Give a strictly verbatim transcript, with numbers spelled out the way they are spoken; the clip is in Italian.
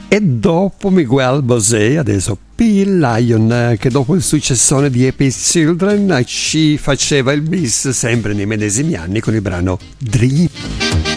E dopo Miguel Bosé, adesso P. Lion, che dopo il successone di Happy Children ci faceva il bis sempre nei medesimi anni con il brano Dream.